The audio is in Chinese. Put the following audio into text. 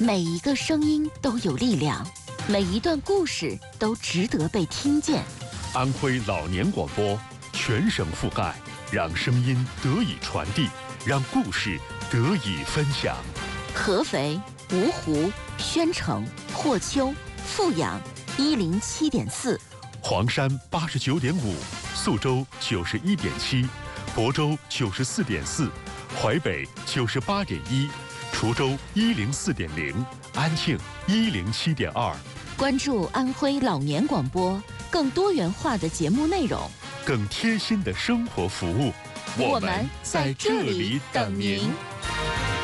每一个声音都有力量，每一段故事都值得被听见。 安徽老年广播全省覆盖，让声音得以传递，让故事得以分享。 合肥、芜湖、宣城、霍丘、富阳107.4， 黄山89.5，宿州91.7，亳州94.4，淮北98.1，滁州104.0，安庆107.2。 关注安徽老年广播，更多元化的节目内容， 更贴心的生活服务， 我们在这里等您。